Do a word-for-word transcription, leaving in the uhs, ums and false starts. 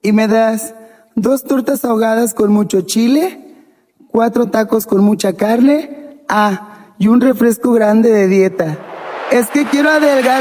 Y me das dos tortas ahogadas con mucho chile, cuatro tacos con mucha carne, ah, y un refresco grande de dieta. Es que quiero adelgazar.